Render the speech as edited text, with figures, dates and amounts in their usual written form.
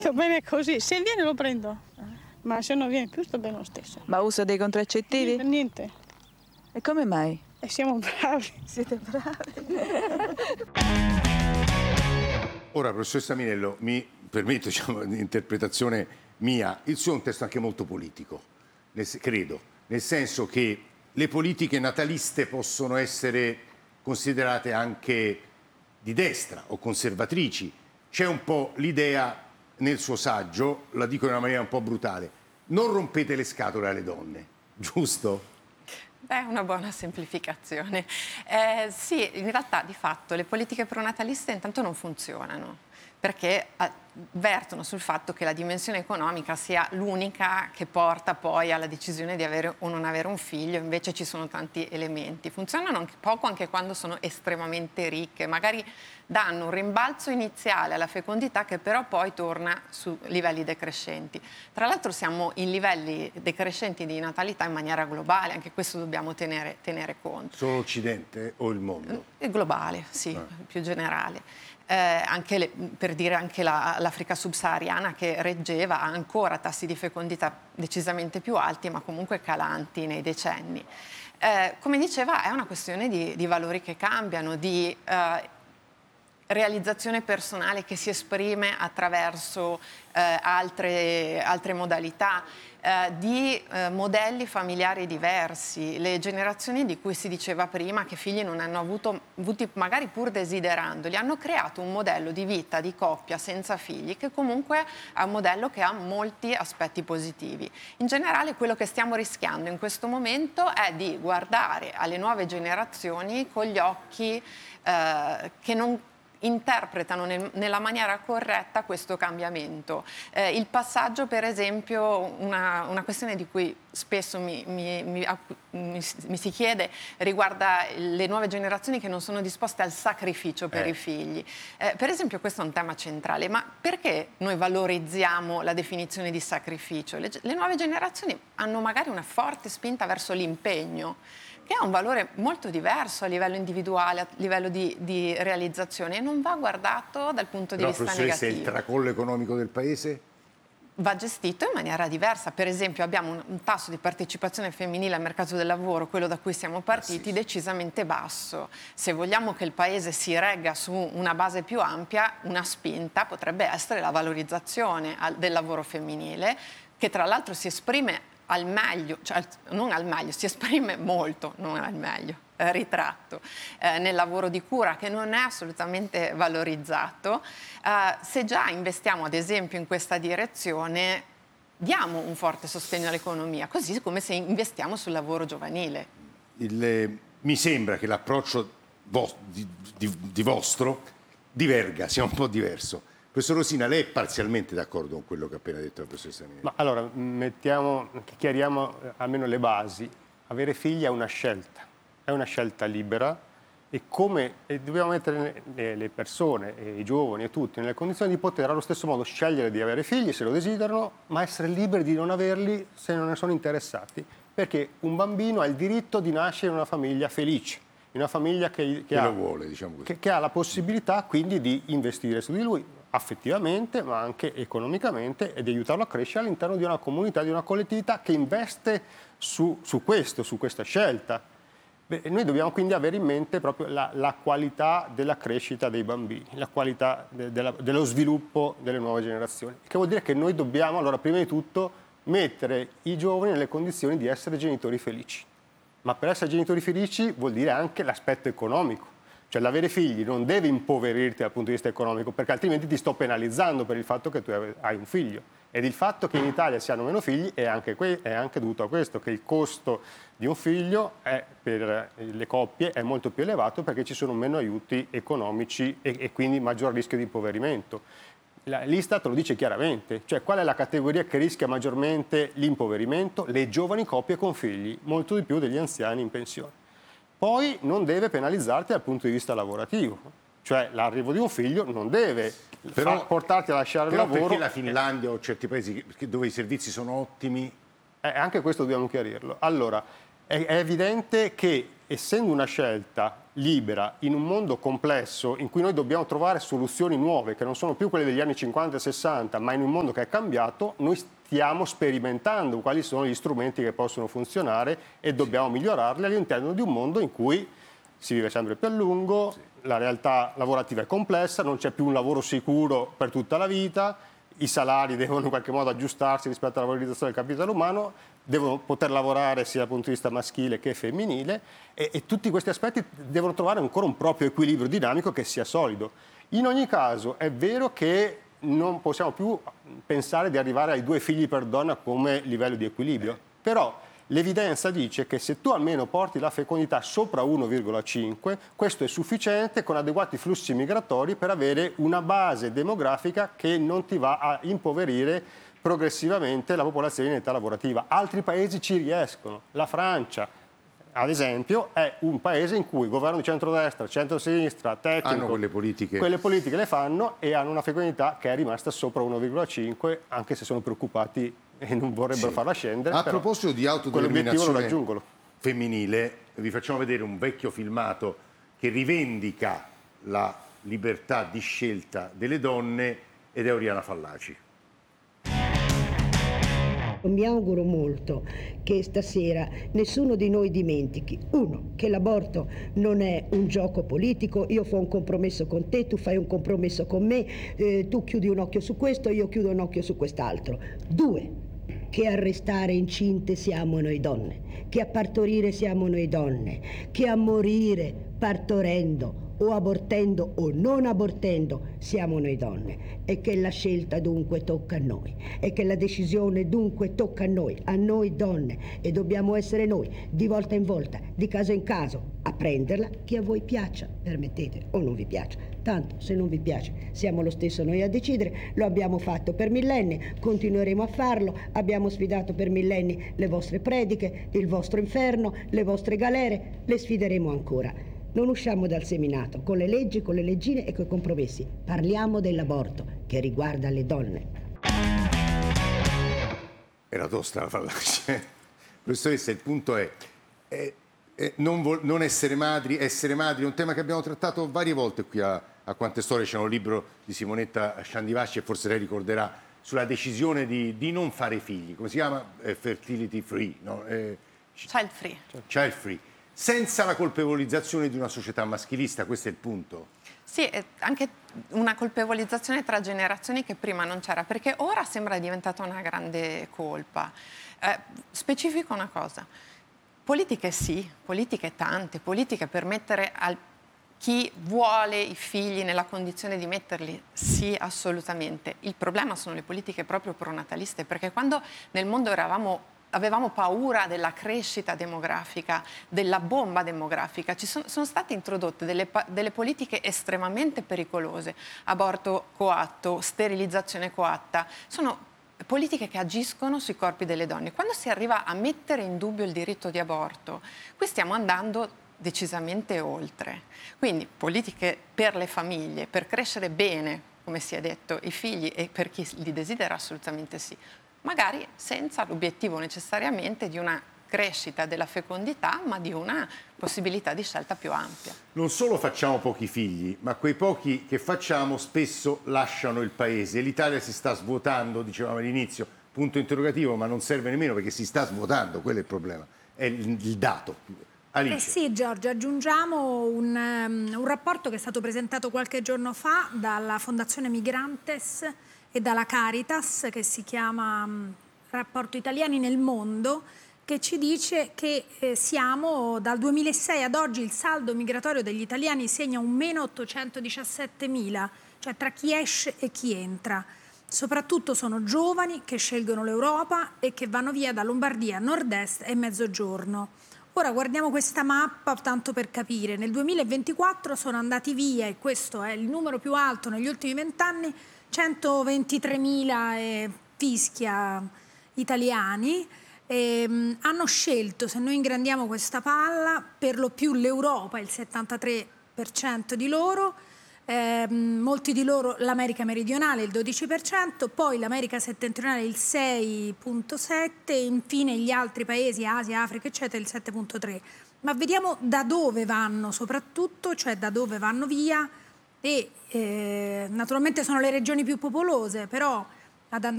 Sto bene così, se viene lo prendo, ma se non viene più sto bene lo stesso. Ma usa dei contraccettivi? Niente, E come mai? e siamo bravi. Siete bravi. Ora, professoressa Minello, mi permetto, un'interpretazione mia, il suo è un testo anche molto politico, credo, nel senso che le politiche nataliste possono essere considerate anche di destra o conservatrici. C'è un po' l'idea nel suo saggio, la dico in una maniera un po' brutale, non rompete le scatole alle donne, giusto? È una buona semplificazione. Sì, in realtà di fatto le politiche pronataliste intanto non funzionano perché vertono sul fatto che la dimensione economica sia l'unica che porta poi alla decisione di avere o non avere un figlio, invece ci sono tanti elementi. Funzionano anche poco anche quando sono estremamente ricche, magari danno un rimbalzo iniziale alla fecondità che però poi torna su livelli decrescenti. Tra l'altro siamo in livelli decrescenti di natalità in maniera globale, anche questo dobbiamo tenere conto. Solo l'Occidente o il mondo? È globale, sì, più generale. Per dire anche l'Africa subsahariana che reggeva ha ancora tassi di fecondità decisamente più alti ma comunque calanti nei decenni. Come diceva è una questione di valori che cambiano, di realizzazione personale che si esprime attraverso altre modalità, di modelli familiari diversi. Le generazioni di cui si diceva prima che figli non hanno avuti magari pur desiderandoli, hanno creato un modello di vita, di coppia senza figli che comunque è un modello che ha molti aspetti positivi. In generale quello che stiamo rischiando in questo momento è di guardare alle nuove generazioni con gli occhi che non interpretano nella maniera corretta questo cambiamento. Il passaggio, per esempio, una questione di cui spesso mi si chiede riguarda le nuove generazioni che non sono disposte al sacrificio per i figli. Per esempio questo è un tema centrale, ma perché noi valorizziamo la definizione di sacrificio? Le nuove generazioni hanno magari una forte spinta verso l'impegno, che ha un valore molto diverso a livello individuale, a livello di realizzazione, e non va guardato dal punto di vista negativo. Il tracollo economico del paese? Va gestito in maniera diversa. Per esempio abbiamo un tasso di partecipazione femminile al mercato del lavoro, quello da cui siamo partiti, decisamente basso. Se vogliamo che il paese si regga su una base più ampia, una spinta potrebbe essere la valorizzazione del lavoro femminile, che tra l'altro si esprime al meglio, cioè non al meglio, si esprime molto, non al meglio, ritratto, nel lavoro di cura che non è assolutamente valorizzato. Se già investiamo ad esempio in questa direzione, diamo un forte sostegno all'economia, così come se investiamo sul lavoro giovanile. Mi sembra che l'approccio di vostro diverga, sia un po' diverso. Professor Rosina, lei è parzialmente d'accordo con quello che ha appena detto la professoressa Minelli? Ma allora, chiariamo almeno le basi. Avere figli è una scelta libera e dobbiamo mettere le persone, i giovani e tutti nelle condizioni di poter allo stesso modo scegliere di avere figli se lo desiderano, ma essere liberi di non averli se non ne sono interessati, perché un bambino ha il diritto di nascere in una famiglia felice, in una famiglia che lo vuole, diciamo così. Che ha la possibilità quindi di investire su di lui affettivamente ma anche economicamente e di aiutarlo a crescere all'interno di una comunità, di una collettività che investe su questa scelta. Noi dobbiamo quindi avere in mente proprio la qualità della crescita dei bambini, la qualità dello sviluppo delle nuove generazioni, che vuol dire che noi dobbiamo allora prima di tutto mettere i giovani nelle condizioni di essere genitori felici. Ma per essere genitori felici vuol dire anche l'aspetto economico. Cioè l'avere figli non deve impoverirti dal punto di vista economico, perché altrimenti ti sto penalizzando per il fatto che tu hai un figlio. Ed il fatto che in Italia si hanno meno figli è anche dovuto a questo, che il costo di un figlio per le coppie è molto più elevato perché ci sono meno aiuti economici e quindi maggior rischio di impoverimento. L'Istat lo dice chiaramente, cioè qual è la categoria che rischia maggiormente l'impoverimento? Le giovani coppie con figli, molto di più degli anziani in pensione. Poi non deve penalizzarti dal punto di vista lavorativo, cioè l'arrivo di un figlio non deve portarti a lasciare il lavoro. Perché la Finlandia o certi paesi dove i servizi sono ottimi? Anche questo dobbiamo chiarirlo. Allora, è evidente che essendo una scelta libera in un mondo complesso in cui noi dobbiamo trovare soluzioni nuove che non sono più quelle degli anni 50 e 60, ma in un mondo che è cambiato, noi stiamo sperimentando quali sono gli strumenti che possono funzionare e dobbiamo migliorarli all'interno di un mondo in cui si vive sempre più a lungo, la realtà lavorativa è complessa, non c'è più un lavoro sicuro per tutta la vita, i salari devono in qualche modo aggiustarsi rispetto alla valorizzazione del capitale umano, devono poter lavorare sia dal punto di vista maschile che femminile e tutti questi aspetti devono trovare ancora un proprio equilibrio dinamico che sia solido. In ogni caso è vero che non possiamo più pensare di arrivare ai 2 figli per donna come livello di equilibrio, però l'evidenza dice che se tu almeno porti la fecondità sopra 1,5, questo è sufficiente con adeguati flussi migratori per avere una base demografica che non ti va a impoverire progressivamente la popolazione in età lavorativa. Altri paesi ci riescono. La Francia, ad esempio, è un paese in cui il governo di centrodestra, centrosinistra, tecnico, hanno quelle politiche le fanno e hanno una fecondità che è rimasta sopra 1,5, anche se sono preoccupati e non vorrebbero farla scendere. A proposito di quell'obiettivo lo autodeterminazione raggiungono. femminile, vi facciamo vedere un vecchio filmato che rivendica la libertà di scelta delle donne ed è Oriana Fallaci. Mi auguro molto che stasera nessuno di noi dimentichi, uno, che l'aborto non è un gioco politico, io fo un compromesso con te, tu fai un compromesso con me, tu chiudi un occhio su questo, io chiudo un occhio su quest'altro. Due, che a restare incinte siamo noi donne, che a partorire siamo noi donne, che a morire partorendo o abortendo o non abortendo siamo noi donne e che la scelta dunque tocca a noi e che la decisione dunque tocca a noi donne e dobbiamo essere noi di volta in volta, di caso in caso a prenderla che a voi piaccia, permettete, o non vi piaccia. Tanto se non vi piace siamo lo stesso noi a decidere, lo abbiamo fatto per millenni, continueremo a farlo, abbiamo sfidato per millenni le vostre prediche, il vostro inferno, le vostre galere, le sfideremo ancora. Non usciamo dal seminato con le leggi, con le leggine e con i compromessi. Parliamo dell'aborto che riguarda le donne. Era tosta la Fallaci. Professoressa, il punto è non essere madri è un tema che abbiamo trattato varie volte qui a Quante Storie. C'è un libro di Simonetta Sciandivasci e forse lei ricorderà sulla decisione di non fare figli. Come si chiama? Fertility free, no? Child free. Child free. Senza la colpevolizzazione di una società maschilista, questo è il punto. Sì, anche una colpevolizzazione tra generazioni che prima non c'era, perché ora sembra diventata una grande colpa. Specifico una cosa, politiche sì, politiche tante, politiche per mettere chi vuole i figli nella condizione di metterli, sì, assolutamente. Il problema sono le politiche proprio pronataliste, perché quando nel mondo avevamo paura della crescita demografica, della bomba demografica, sono state introdotte delle politiche estremamente pericolose, aborto coatto, sterilizzazione coatta, sono politiche che agiscono sui corpi delle donne. Quando si arriva a mettere in dubbio il diritto di aborto, qui stiamo andando decisamente oltre. Quindi politiche per le famiglie, per crescere bene, come si è detto, i figli e per chi li desidera assolutamente sì. Magari senza l'obiettivo necessariamente di una crescita della fecondità, ma di una possibilità di scelta più ampia. Non solo facciamo pochi figli, ma quei pochi che facciamo spesso lasciano il paese. L'Italia si sta svuotando, dicevamo all'inizio, punto interrogativo, ma non serve nemmeno perché si sta svuotando, quello è il problema, è il dato. Alice. Sì, Giorgio, aggiungiamo un rapporto che è stato presentato qualche giorno fa dalla Fondazione Migrantes e dalla Caritas, che si chiama Rapporto Italiani nel Mondo, che ci dice che siamo dal 2006 ad oggi il saldo migratorio degli italiani segna un meno 817.000, cioè tra chi esce e chi entra. Soprattutto sono giovani che scelgono l'Europa e che vanno via da Lombardia, Nord-Est e Mezzogiorno. Ora guardiamo questa mappa tanto per capire. Nel 2024 sono andati via, e questo è il numero più alto negli ultimi 20 anni, 123.000 e fischia italiani. Hanno scelto, se noi ingrandiamo questa palla, per lo più l'Europa, il 73% di loro, molti di loro l'America meridionale, il 12%, poi l'America settentrionale il 6,7% e infine gli altri paesi, Asia, Africa, eccetera, il 7,3%. Ma vediamo da dove vanno soprattutto, cioè da dove vanno via, e naturalmente sono le regioni più popolose, però ad